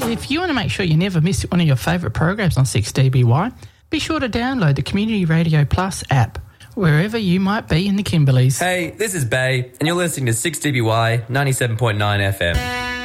If you want to make sure you never miss one of your favourite programs on 6DBY, be sure to download the Community Radio Plus app, wherever you might be in the Kimberleys. Hey, this is Bay, and you're listening to 6DBY 97.9 FM.